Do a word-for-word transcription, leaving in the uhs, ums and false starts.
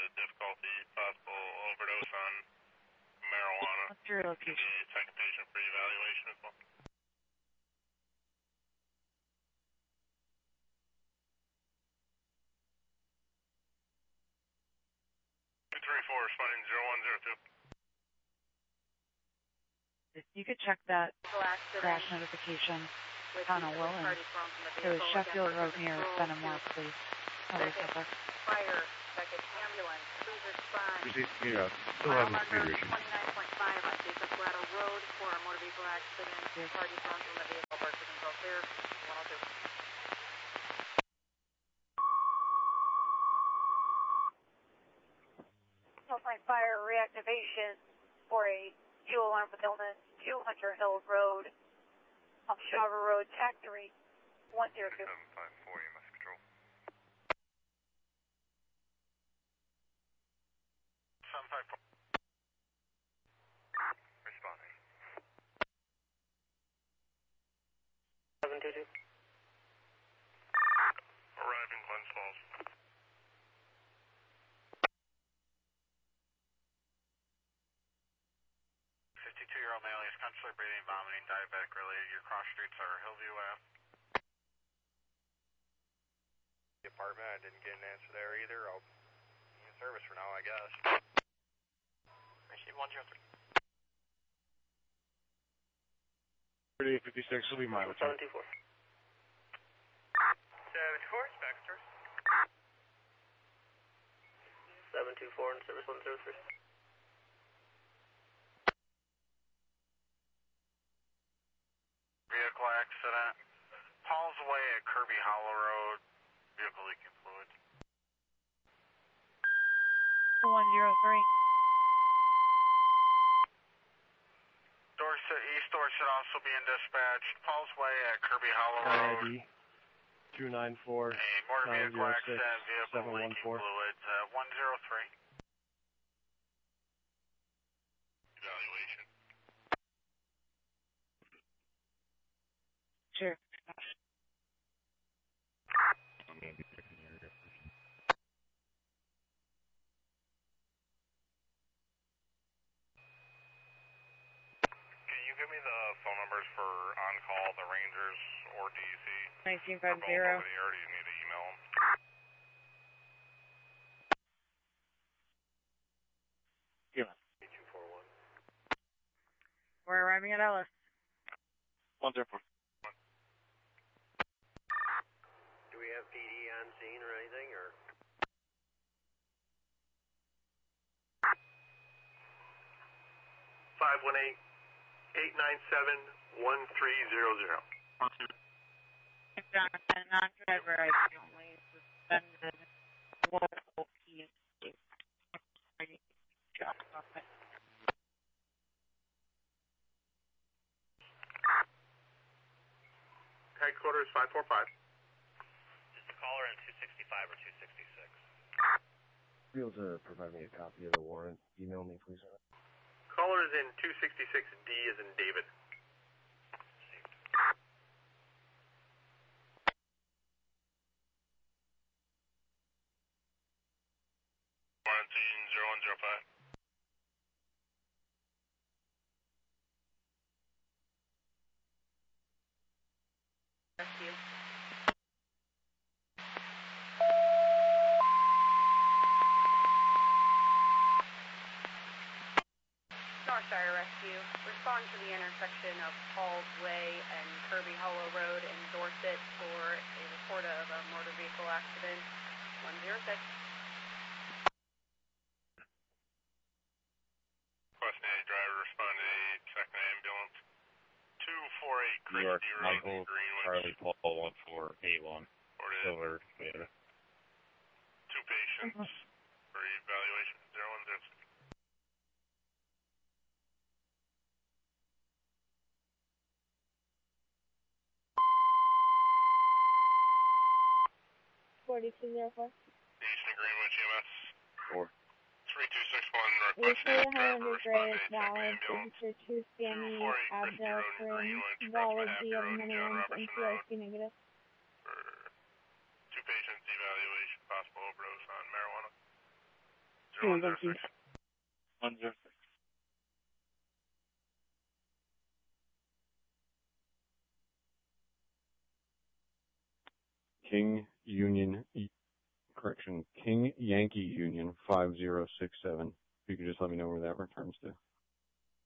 with difficulty, possible overdose on marijuana. What's your location? The second patient for evaluation as well. two three four, responding zero one zero two. If you could check that crash notification on a Willen. It was Sheffield Road near Benamor, please. Oh, there's a Fire, second ambulance, please respond. Receive, yeah, still have the computer issue. twenty-nine point five on Jacob Guado Road for a motor vehicle accident. Yes. Party from the vehicle, birth control clear, one oh two. Hillside Fire reactivation for a fuel alarm with illness, two Hunter Hill Road, off Shaver Road, TAC three, one zero two. seven five four, E M S control. seven five four. Responding. seven two two. Arriving Glens Falls. fifty-two-year-old male is constantly breathing, vomiting, diabetic related. Your cross streets are Hillview Ave. The apartment, I didn't get an answer there either. I'll be in service for now, I guess. Receive one zero three. thirty-eight fifty-six will be my return. seven two four. seven two four, Baxter. seven two four and service one zero three. Vehicle accident. Paul's Way at Kirby Hollow Road. Vehicle leaking fluid. one zero three. Dorset, East Dorset also being dispatched. Paul's Way at Kirby Hollow Road. I D two nine four A motor nine vehicle zero six accident, vehicle seven one leaking four. fluids, uh, one zero three. Evaluation. Sure. Can you give me the phone numbers for on-call, the Rangers, or D C? nineteen Or fifty. both over the or do you need to email them? two four one. We're arriving at Ellis. one zero four. Do we have P D on scene or anything, or? five one eight, eight nine seven, one three zero zero. Jonathan, non-driver, I only suspended local P C. Headquarters five four five. Is the caller in two sixty-five or two sixty-six? Be able to provide me a copy of the warrant. Email me, please. Caller is in two sixty-six D as in David. Quarantine zero one zero five. Rescue. Northshire Rescue. Respond to the intersection of Paul's Way and Kirby Hollow Road in Dorset for a report of a motor vehicle accident. one zero six. Request A driver respond to a second ambulance. two four eight New York, Christie Road, Michael, Greenwich. Charlie, Paul, one four eight one. Reported Silver, Toyota. two patients for evaluation zero one zero six. forty-two zero four. Eastern Greenwich E M S. Four. three two six one, We request say A the driver Highlander respond Gray to a second acknowledge ambulance. signature to Stanley two four eight Christie Abdel Road, Karim, Greenwich, valid Happy via Road, and John minimum and Robertson P R Road. C negative. For two patients evaluation, possible overdose on marijuana. one zero six. one zero six. King Union, correction, King Yankee Union five zero six seven. If you could just let me know where that returns to.